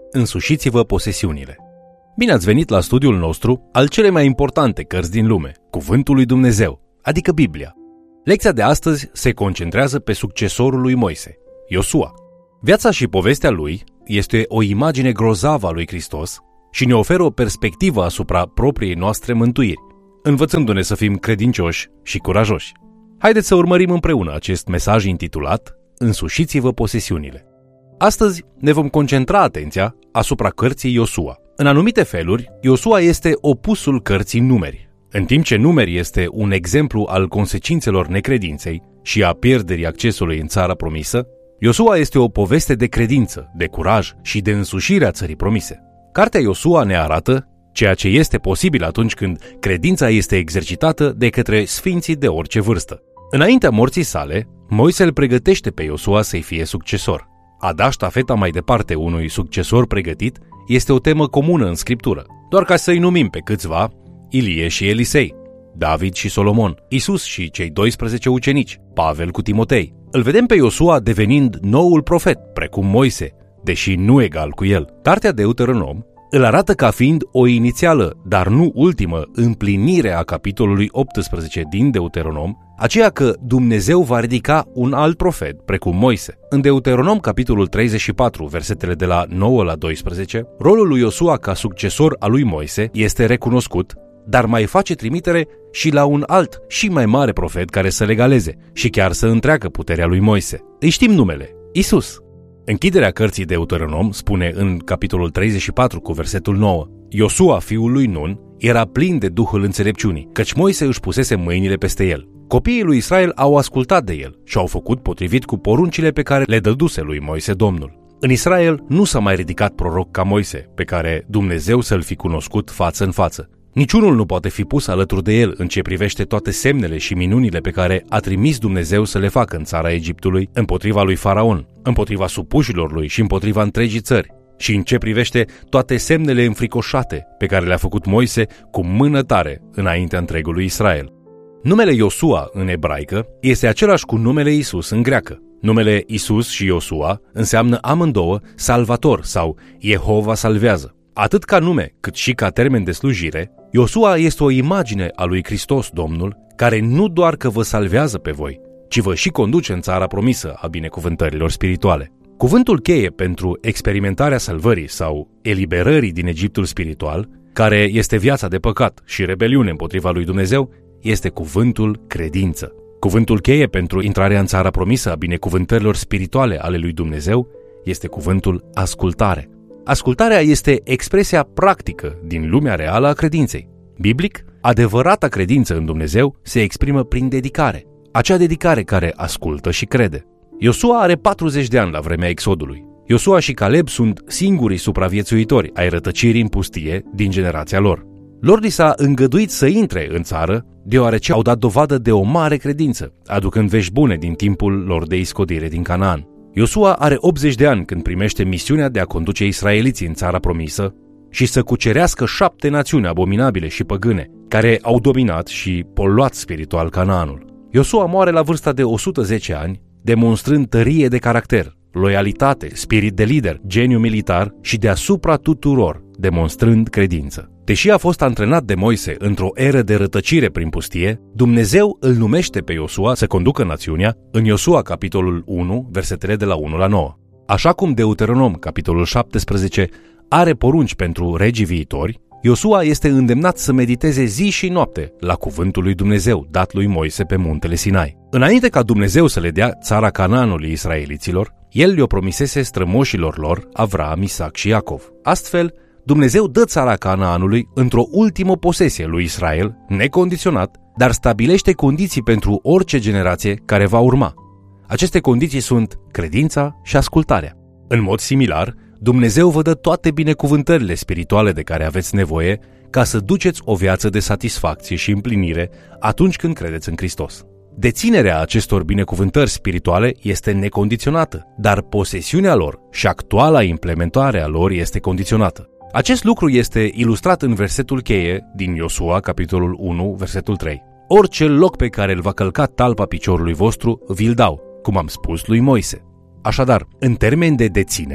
Însușiți-vă posesiunile. Bine ați venit la studiul nostru al celei mai importante cărți din lume, Cuvântul lui Dumnezeu, adică Biblia. Lecția de astăzi se concentrează pe succesorul lui Moise, Iosua. Viața și povestea lui este o imagine grozavă a lui Hristos și ne oferă o perspectivă asupra propriei noastre mântuiri, învățându-ne să fim credincioși și curajoși. Haideți să urmărim împreună acest mesaj intitulat Însușiți-vă posesiunile. Astăzi ne vom concentra atenția asupra cărții Iosua. În anumite feluri, Iosua este opusul cărții Numeri. În timp ce Numeri este un exemplu al consecințelor necredinței și a pierderii accesului în țara promisă, Iosua este o poveste de credință, de curaj și de însușire a țării promise. Cartea Iosua ne arată ceea ce este posibil atunci când credința este exercitată de către sfinții de orice vârstă. Înaintea morții sale, Moise îl pregătește pe Iosua să-i fie succesor. A da ștafeta mai departe unui succesor pregătit este o temă comună în Scriptură, doar ca să-i numim pe câțiva: Ilie și Elisei, David și Solomon, Isus și cei 12 ucenici, Pavel cu Timotei. Îl vedem pe Iosua devenind noul profet, precum Moise, deși nu egal cu el. Cartea Deuteronom îl arată ca fiind o inițială, dar nu ultimă, împlinire a capitolului 18 din Deuteronom, aceea că Dumnezeu va ridica un alt profet, precum Moise. În Deuteronom, capitolul 34, versetele de la 9 la 12, rolul lui Iosua ca succesor al lui Moise este recunoscut, dar mai face trimitere și la un alt și mai mare profet care să legaleze și chiar să întreacă puterea lui Moise. Îi știm numele: Isus. Închiderea cărții Deuteronom spune în capitolul 34 cu versetul 9: Iosua, fiul lui Nun, era plin de Duhul înțelepciunii, căci Moise își pusese mâinile peste el. Copiii lui Israel au ascultat de el și au făcut potrivit cu poruncile pe care le dăduse lui Moise Domnul. În Israel nu s-a mai ridicat proroc ca Moise, pe care Dumnezeu să-l fi cunoscut față în față. Niciunul nu poate fi pus alături de el în ce privește toate semnele și minunile pe care a trimis Dumnezeu să le facă în țara Egiptului, împotriva lui Faraon, împotriva supușilor lui și împotriva întregii țări, și în ce privește toate semnele înfricoșate pe care le-a făcut Moise cu mână tare înaintea întregului Israel. Numele Iosua în ebraică este același cu numele Isus în greacă. Numele Isus și Iosua înseamnă amândouă Salvator sau Jehova salvează. Atât ca nume, cât și ca termen de slujire, Iosua este o imagine a lui Hristos Domnul, care nu doar că vă salvează pe voi, ci vă și conduce în țara promisă a binecuvântărilor spirituale. Cuvântul cheie pentru experimentarea salvării sau eliberării din Egiptul spiritual, care este viața de păcat și rebeliune împotriva lui Dumnezeu, este cuvântul credință. Cuvântul cheie pentru intrarea în țara promisă a binecuvântărilor spirituale ale lui Dumnezeu este cuvântul ascultare. Ascultarea este expresia practică din lumea reală a credinței. Biblic, adevărata credință în Dumnezeu se exprimă prin dedicare, acea dedicare care ascultă și crede. Iosua are 40 de ani la vremea Exodului. Iosua și Caleb sunt singurii supraviețuitori ai rătăcirii în pustie din generația lor. Lor li s-a îngăduit să intre în țară, deoarece au dat dovadă de o mare credință, aducând vești bune din timpul lor de iscodire din Canaan. Iosua are 80 de ani când primește misiunea de a conduce israeliții în țara promisă și să cucerească 7 națiuni abominabile și păgâne, care au dominat și poluat spiritual Canaanul. Iosua moare la vârsta de 110 ani, demonstrând tărie de caracter, loialitate, spirit de lider, geniu militar și deasupra tuturor, demonstrând credință. Deși a fost antrenat de Moise într-o eră de rătăcire prin pustie, Dumnezeu îl numește pe Iosua să conducă națiunea în Iosua capitolul 1, versetele de la 1 la 9. Așa cum Deuteronom capitolul 17 are porunci pentru regii viitori, Iosua este îndemnat să mediteze zi și noapte la cuvântul lui Dumnezeu dat lui Moise pe muntele Sinai. Înainte ca Dumnezeu să le dea țara Canaanului israeliților, el le-o promisese strămoșilor lor Avraam, Isaac și Iacov. Astfel, Dumnezeu dă țara Canaanului într-o ultimă posesie lui Israel, necondiționat, dar stabilește condiții pentru orice generație care va urma. Aceste condiții sunt credința și ascultarea. În mod similar, Dumnezeu vă dă toate binecuvântările spirituale de care aveți nevoie ca să duceți o viață de satisfacție și împlinire atunci când credeți în Hristos. Deținerea acestor binecuvântări spirituale este necondiționată, dar posesiunea lor și actuala implementare a lor este condiționată. Acest lucru este ilustrat în versetul cheie din Iosua, capitolul 1, versetul 3. Orice loc pe care îl va călca talpa piciorului vostru, vi-l dau, cum am spus lui Moise. Așadar, în termen de deținere,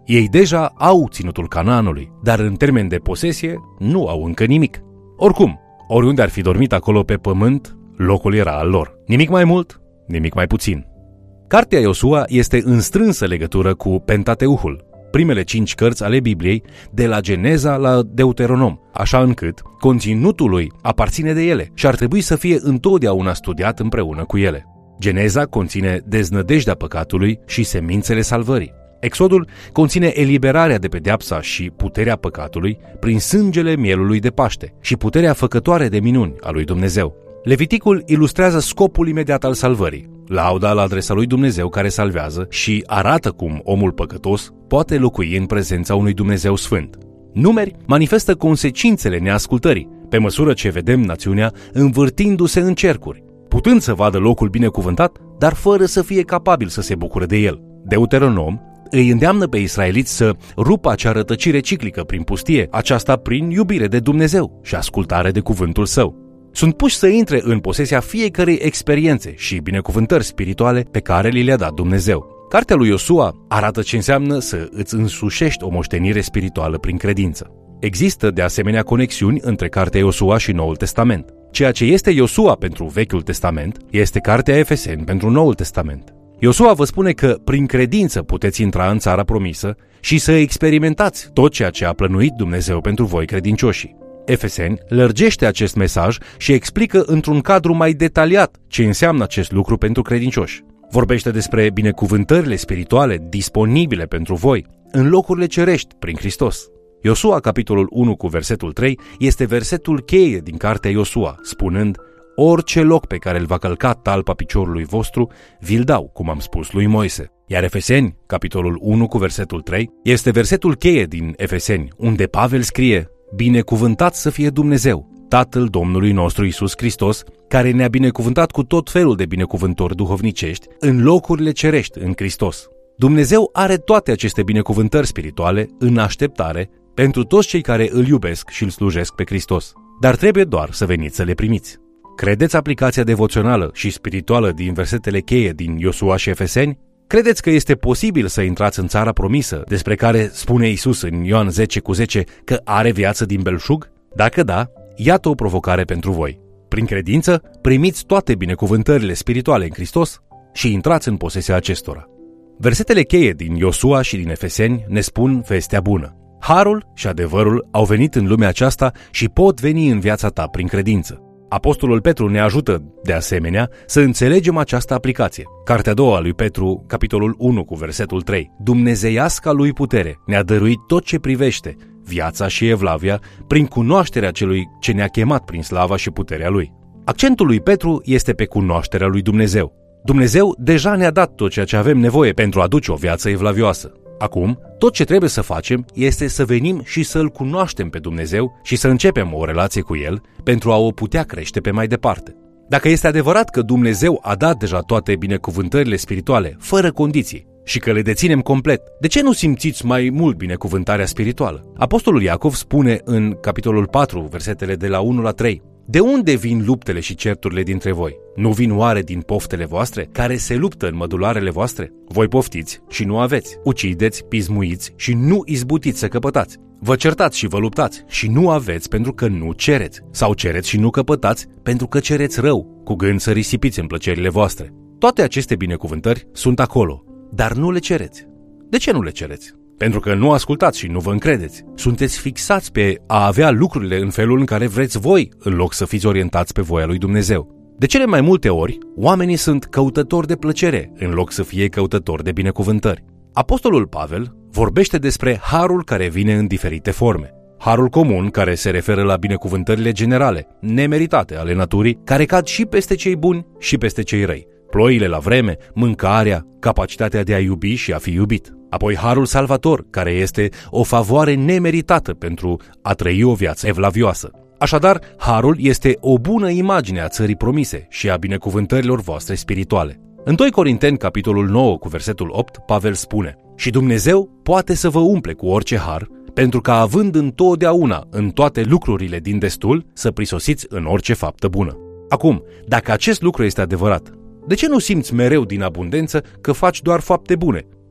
Ei deja au ținutul Canaanului, dar în termen de posesie nu au încă nimic. Oricum, oriunde ar fi dormit acolo pe pământ, locul era al lor. Nimic mai mult, nimic mai puțin. Cartea Iosua este în strânsă legătură cu Pentateuhul, primele 5 cărți ale Bibliei, de la Geneza la Deuteronom, așa încât conținutul lui aparține de ele și ar trebui să fie întotdeauna studiat împreună cu ele. Geneza conține deznădejdea păcatului și semințele salvării. Exodul conține eliberarea de pedeapsa și puterea păcatului prin sângele mielului de Paște și puterea făcătoare de minuni a lui Dumnezeu. Leviticul ilustrează scopul imediat al salvării, lauda la adresa lui Dumnezeu care salvează și arată cum omul păcătos poate locui în prezența unui Dumnezeu sfânt. Numeri manifestă consecințele neascultării, pe măsură ce vedem națiunea învârtindu-se în cercuri, putând să vadă locul binecuvântat, dar fără să fie capabil să se bucure de el. Deuteronom îi îndeamnă pe israeliți să rupă acea rătăcire ciclică prin pustie, aceasta prin iubire de Dumnezeu și ascultare de cuvântul său. Sunt puși să intre în posesia fiecărei experiențe și binecuvântări spirituale pe care li le-a dat Dumnezeu. Cartea lui Iosua arată ce înseamnă să îți însușești o moștenire spirituală prin credință. Există de asemenea conexiuni între cartea Iosua și Noul Testament. Ceea ce este Iosua pentru Vechiul Testament este cartea Efeseni pentru Noul Testament. Iosua vă spune că prin credință puteți intra în țara promisă și să experimentați tot ceea ce a plănuit Dumnezeu pentru voi credincioșii. Efeseni lărgește acest mesaj și explică într-un cadru mai detaliat ce înseamnă acest lucru pentru credincioși. Vorbește despre binecuvântările spirituale disponibile pentru voi în locurile cerești prin Hristos. Iosua, capitolul 1 cu versetul 3, este versetul cheie din cartea Iosua, spunând: orice loc pe care îl va călca talpa piciorului vostru, vi-l dau, cum am spus lui Moise. Iar Efeseni, capitolul 1 cu versetul 3, este versetul cheie din Efeseni, unde Pavel scrie: binecuvântat să fie Dumnezeu, Tatăl Domnului nostru Iisus Hristos, care ne-a binecuvântat cu tot felul de binecuvântări duhovnicești în locurile cerești în Hristos. Dumnezeu are toate aceste binecuvântări spirituale în așteptare pentru toți cei care îl iubesc și îl slujesc pe Hristos. Dar trebuie doar să veniți să le primiți. Credeți aplicația devoțională și spirituală din versetele cheie din Iosua și Efeseni? Credeți că este posibil să intrați în țara promisă, despre care spune Iisus în Ioan 10:10 că are viață din belșug? Dacă da, iată o provocare pentru voi. Prin credință, primiți toate binecuvântările spirituale în Hristos și intrați în posesia acestora. Versetele cheie din Iosua și din Efeseni ne spun vestea bună. Harul și adevărul au venit în lumea aceasta și pot veni în viața ta prin credință. Apostolul Petru ne ajută, de asemenea, să înțelegem această aplicație. Cartea a doua lui Petru, capitolul 1 cu versetul 3. Dumnezeiasca lui putere ne-a dăruit tot ce privește viața și evlavia prin cunoașterea celui ce ne-a chemat prin slava și puterea lui. Accentul lui Petru este pe cunoașterea lui Dumnezeu. Dumnezeu deja ne-a dat tot ceea ce avem nevoie pentru a duce o viață evlavioasă. Acum, tot ce trebuie să facem este să venim și să-L cunoaștem pe Dumnezeu și să începem o relație cu El pentru a o putea crește pe mai departe. Dacă este adevărat că Dumnezeu a dat deja toate binecuvântările spirituale, fără condiții, și că le deținem complet, de ce nu simțiți mai mult binecuvântarea spirituală? Apostolul Iacov spune în capitolul 4, versetele de la 1 la 3: de unde vin luptele și certurile dintre voi? Nu vin oare din poftele voastre, care se luptă în mădularele voastre? Voi poftiți și nu aveți, ucideți, pismuiți și nu izbutiți să căpătați. Vă certați și vă luptați și nu aveți pentru că nu cereți, sau cereți și nu căpătați pentru că cereți rău, cu gând să risipiți în plăcerile voastre. Toate aceste binecuvântări sunt acolo, dar nu le cereți. De ce nu le cereți? Pentru că nu ascultați și nu vă încredeți. Sunteți fixați pe a avea lucrurile în felul în care vreți voi, în loc să fiți orientați pe voia lui Dumnezeu. De cele mai multe ori, oamenii sunt căutători de plăcere, în loc să fie căutători de binecuvântări. Apostolul Pavel vorbește despre harul care vine în diferite forme. Harul comun, care se referă la binecuvântările generale, nemeritate ale naturii, care cad și peste cei buni și peste cei răi. Ploile la vreme, mâncarea, capacitatea de a iubi și a fi iubit. Apoi harul salvator, care este o favoare nemeritată pentru a trăi o viață evlavioasă. Așadar, harul este o bună imagine a țării promise și a binecuvântărilor voastre spirituale. În 2 Corinteni, capitolul 9, cu versetul 8, Pavel spune: și Dumnezeu poate să vă umple cu orice har, pentru că având întotdeauna în toate lucrurile din destul, să prisosiți în orice faptă bună. Acum, dacă acest lucru este adevărat, de ce nu simți mereu din abundență că faci doar fapte bune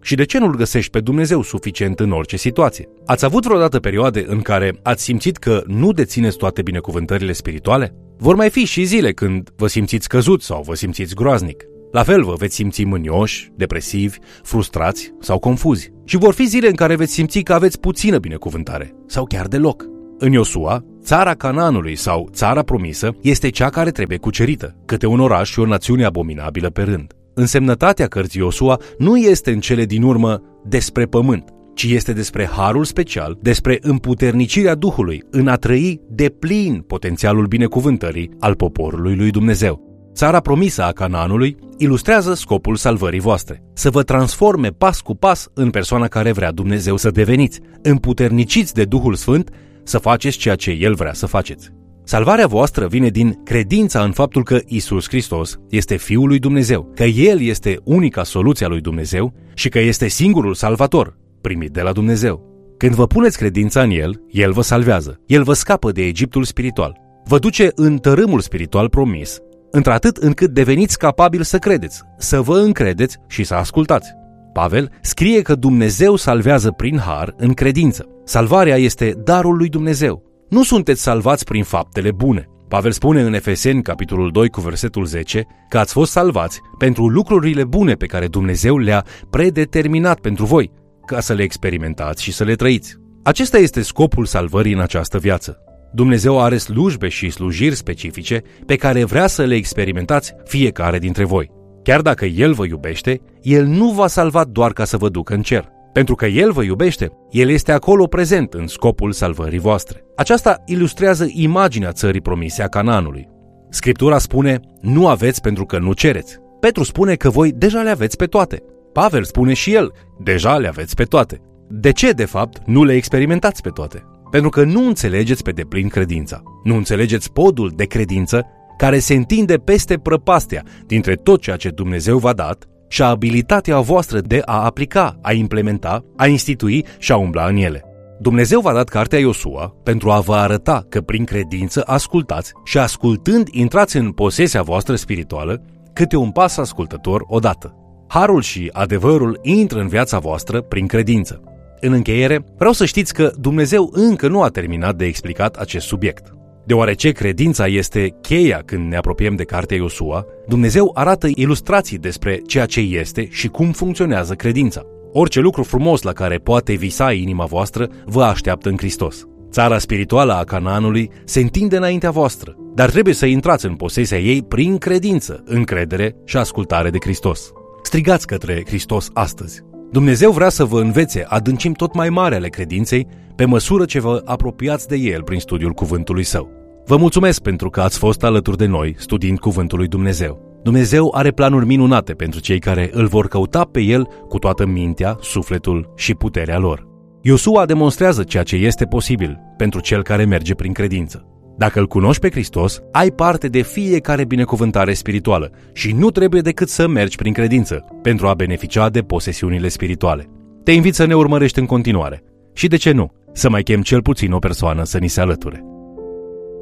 Și de ce nu-L găsești pe Dumnezeu suficient în orice situație? Ați avut vreodată perioade în care ați simțit că nu dețineți toate binecuvântările spirituale? Vor mai fi și zile când vă simțiți căzuți sau vă simțiți groaznic. La fel vă veți simți mânioși, depresivi, frustrați sau confuzi. Și vor fi zile în care veți simți că aveți puțină binecuvântare sau chiar deloc. În Iosua, țara Canaanului sau țara promisă este cea care trebuie cucerită, câte un oraș și o națiune abominabilă pe rând. Însemnătatea cărții Iosua nu este în cele din urmă despre pământ, ci este despre harul special, despre împuternicirea Duhului în a trăi deplin potențialul binecuvântării al poporului lui Dumnezeu. Țara promisă a Canaanului ilustrează scopul salvării voastre, să vă transforme pas cu pas în persoana care vrea Dumnezeu să deveniți, împuterniciți de Duhul Sfânt să faceți ceea ce El vrea să faceți. Salvarea voastră vine din credința în faptul că Iisus Hristos este Fiul lui Dumnezeu, că El este unica soluție a lui Dumnezeu și că este singurul salvator primit de la Dumnezeu. Când vă puneți credința în El, El vă salvează, El vă scapă de Egiptul spiritual, vă duce în tărâmul spiritual promis, într-atât încât deveniți capabili să credeți, să vă încredeți și să ascultați. Pavel scrie că Dumnezeu salvează prin har în credință. Salvarea este darul lui Dumnezeu. Nu sunteți salvați prin faptele bune. Pavel spune în Efeseni, capitolul 2, cu versetul 10, că ați fost salvați pentru lucrurile bune pe care Dumnezeu le-a predeterminat pentru voi, ca să le experimentați și să le trăiți. Acesta este scopul salvării în această viață. Dumnezeu are slujbe și slujiri specifice pe care vrea să le experimentați fiecare dintre voi. Chiar dacă El vă iubește, El nu v-a salvat doar ca să vă ducă în cer. Pentru că El vă iubește, El este acolo prezent în scopul salvării voastre. Aceasta ilustrează imaginea țării promise a Canaanului. Scriptura spune, nu aveți pentru că nu cereți. Petru spune că voi deja le aveți pe toate. Pavel spune și el, deja le aveți pe toate. De ce, de fapt, nu le experimentați pe toate? Pentru că nu înțelegeți pe deplin credința. Nu înțelegeți podul de credință care se întinde peste prăpastia dintre tot ceea ce Dumnezeu v-a dat și abilitatea voastră de a aplica, a implementa, a institui și a umbla în ele. Dumnezeu v-a dat cartea Iosua pentru a vă arăta că prin credință ascultați și ascultând intrați în posesia voastră spirituală câte un pas ascultător odată. Harul și adevărul intră în viața voastră prin credință. În încheiere, vreau să știți că Dumnezeu încă nu a terminat de explicat acest subiect. Deoarece credința este cheia când ne apropiem de cartea Iosua, Dumnezeu arată ilustrații despre ceea ce este și cum funcționează credința. Orice lucru frumos la care poate visa inima voastră vă așteaptă în Hristos. Țara spirituală a Canaanului se întinde înaintea voastră, dar trebuie să intrați în posesia ei prin credință, încredere și ascultare de Hristos. Strigați către Hristos astăzi. Dumnezeu vrea să vă învețe adâncimi tot mai mari ale credinței pe măsură ce vă apropiați de El prin studiul Cuvântului Său. Vă mulțumesc pentru că ați fost alături de noi studiind Cuvântul lui Dumnezeu. Dumnezeu are planuri minunate pentru cei care îl vor căuta pe El cu toată mintea, sufletul și puterea lor. Iosua demonstrează ceea ce este posibil pentru cel care merge prin credință. Dacă îl cunoști pe Hristos, ai parte de fiecare binecuvântare spirituală și nu trebuie decât să mergi prin credință pentru a beneficia de posesiunile spirituale. Te invit să ne urmărești în continuare și, de ce nu, să mai chem cel puțin o persoană să ni se alăture.